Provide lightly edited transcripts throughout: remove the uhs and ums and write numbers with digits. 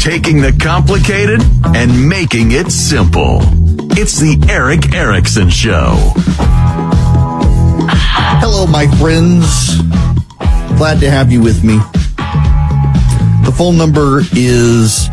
taking the complicated and making it simple. It's the Eric Erickson Show. Hello, my friends. Glad to have you with me. The phone number is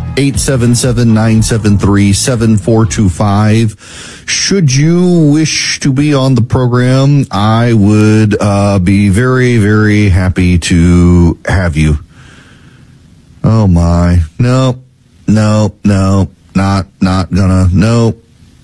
877-973-7425. Should you wish to be on the program, I would be very, very happy to have you. Oh, my. No, not gonna. No,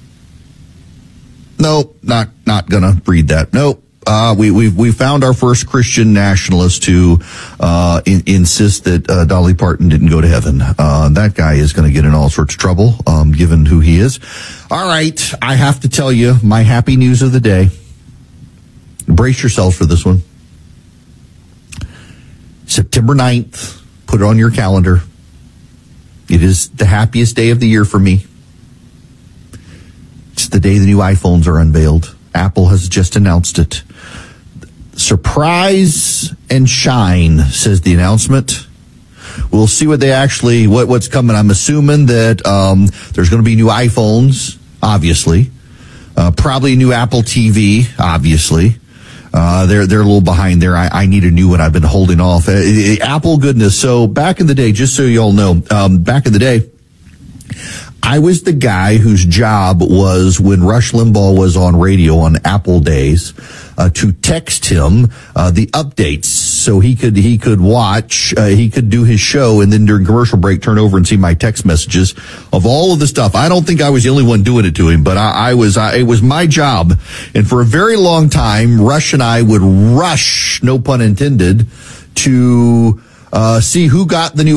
not gonna read that. Nope. We found our first Christian nationalist who insist that Dolly Parton didn't go to heaven. That guy is going to get in all sorts of trouble, given who he is. All right, I have to tell you my happy news of the day. Brace yourselves for this one. September 9th, put it on your calendar. It is the happiest day of the year for me. It's the day the new iPhones are unveiled. Apple has just announced it. Surprise and shine, says the announcement. We'll see what they actually, what's coming. I'm assuming that there's going to be new iPhones, obviously. Probably a new Apple TV, obviously. They're a little behind there. I need a new one. I've been holding off. Apple goodness. So back in the day, just so you all know, back in the day, I was the guy whose job was, when Rush Limbaugh was on radio on Apple days, to text him the updates so he could watch, he could do his show, and then during commercial break turn over and see my text messages of all of the stuff. I don't think I was the only one doing it to him, but it was my job. And for a very long time, Rush and I would rush, no pun intended, to see who got the new